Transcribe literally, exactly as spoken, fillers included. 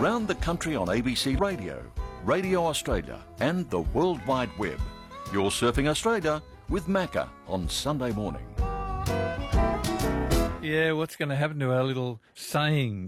around the country on A B C Radio, Radio Australia and the World Wide Web. You're Surfing Australia with Macca on Sunday morning. Yeah, what's going to happen to our little saying